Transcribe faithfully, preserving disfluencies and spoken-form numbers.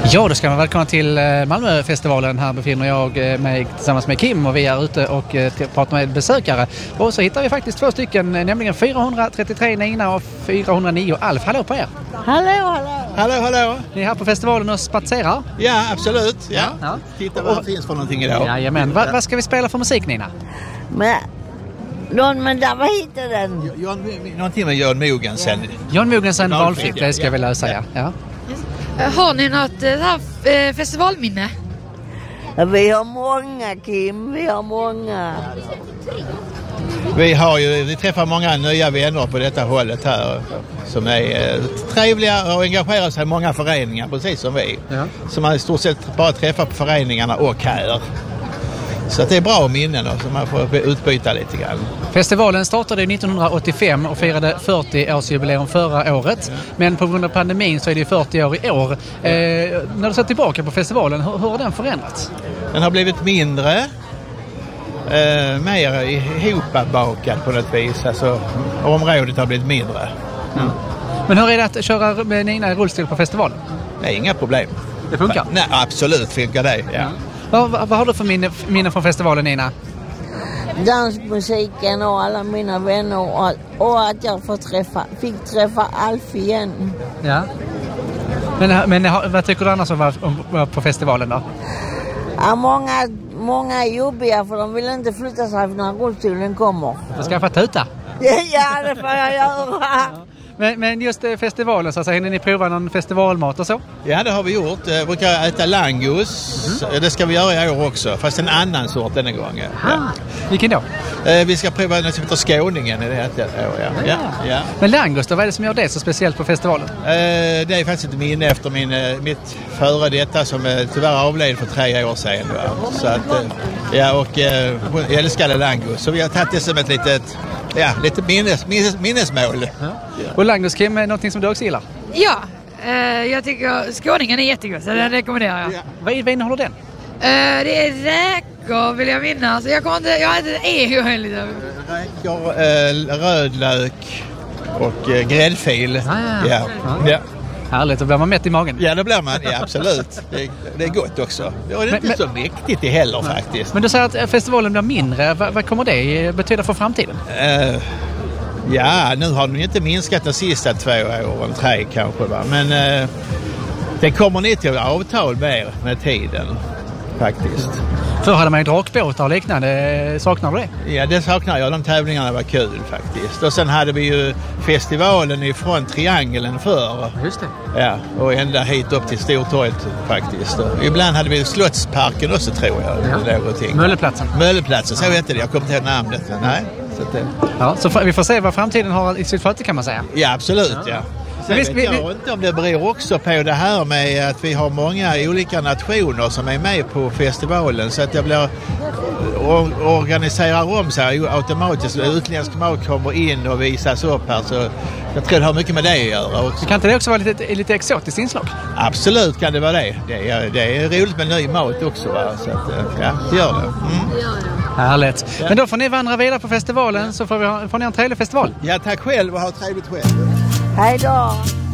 Ja, då ska man välkomna till Malmöfestivalen. Här befinner jag mig tillsammans med Kim och vi är ute och pratar med besökare. Och så hittar vi faktiskt två stycken, nämligen fyrahundratrettiotre Nina och fyrahundranio Alf. Hallå på er! Hallå, hallå! Hallå, hallå! Ni är här på festivalen och spatserar? Ja, absolut. Ja. Ja. Titta vad det finns för någonting idag. Jajamän. Va, vad ska vi spela för musik, Nina? Men, någon, men där, vad heter den? John, någonting med John Mogensen. John Mogensen, Valfritt, valfritt, det ska ja. vi lösa, ja. ja. Har ni något det här, eh, festivalminne? Ja, vi har många, Kim. Vi har många. Vi har ju, vi träffar många nya vänner på detta hållet här som är eh, trevliga och engagerar sig i många föreningar, precis som vi. Ja. Som man i stort sett bara träffar på föreningarna och här. Så att det är bra minnen och så man får utbyta lite grann. Festivalen startade nittonhundraåttiofem och firade fyrtio-årsjubileum förra året. Men på grund av pandemin så är det fyrtio år i år. Eh, när du ser tillbaka på festivalen, hur, hur har den förändrats? Den har blivit mindre, eh, mer ihopbakad på något vis. Alltså, området har blivit mindre. Mm. Men hur är det att köra med Nina i rullstol på festivalen? Det är inga problem. Det funkar? Nej, absolut funkar det, ja. Mm. Vad, vad, vad har du för minne, minne från festivalen, Nina? Dansmusiken och alla mina vänner och, och att jag får träffa, fick träffa Alf igen. Ja. Men, men vad tycker du annars om att vara på festivalen då? Ja, många, många är jobbiga för de vill inte flytta sig när rullstolen kommer. Du ska skaffa tuta. Ja, det får jag göra. Men, men just festivalen, så att säga, hinner ni prova någon festivalmat och så? Ja, det har vi gjort. Vi brukar äta langos. Mm. Det ska vi göra i år också, fast en annan sort denna gången. Ja. Vilken då? Vi ska prova något som heter skåningen i det här år. Ja. Ja. Ja. Men langos då, vad är det som gör det så speciellt på festivalen? Det är faktiskt ett minne efter min, mitt före detta som tyvärr avled för tre år sedan. Va? Så att, ja, och jag älskade langos. Så vi har tagit det som ett litet, ja, lite minnes, minnes, minnesmål. Ja. Och langos, Kim, är någonting som du också gillar? Ja, eh, jag tycker skåningen är jättegod, så den rekommenderar jag. Ja. Vad, vad innehåller den? Eh, det är räkor, vill jag minnas. Jag kommer inte, jag har inte en lite. Räkor, eh, rödlök och eh, gräddfil. Ah, ja. Ja. Ja. Ja. Härligt, då blir man mätt i magen. Ja, det blir man. Ja, absolut. Det, det är gott också. Det är men, inte men, så mäktigt det heller men, faktiskt. Men du säger att festivalen blir mindre. Vad, vad kommer det betyda för framtiden? Uh, ja, nu har den inte minskat de sista två åren, tre kanske. Va? Men uh, det kommer ni till avtal mer med tiden, faktiskt. Förr hade man ju drakbåtar och liknande. Saknar du det? Ja, det saknar jag. De tävlingarna var kul faktiskt. Och sen hade vi ju festivalen ifrån Triangeln förr. Just det. Ja, och ända hit upp till Stortorget faktiskt. Och ibland hade vi Slottsparken också, tror jag. Ja. Mölleplatsen. Mölleplatsen, så vet jag det. Jag kommer inte ihåg namnet. Nej. Så, det... ja, så vi får se vad framtiden har i sitt sköte, kan man säga. Ja, absolut, ja. ja. Sen vet jag vi, inte om det beror också på det här med att vi har många olika nationer som är med på festivalen, så att jag blir organiserar om sig automatiskt. Utländsk mat kommer in och visas upp här, så jag tror det har mycket med det att göra också. Kan inte det också vara lite, lite exotiskt inslag? Absolut kan det vara det. Det är, det är roligt med ny mat också, va? Så att, ja, det gör det. Mm. Härligt. Ja. Men då får ni vandra vidare på festivalen, så får, vi ha, får ni ha en trevlig festival. Ja, tack själv och ha trevligt själv. Hej då!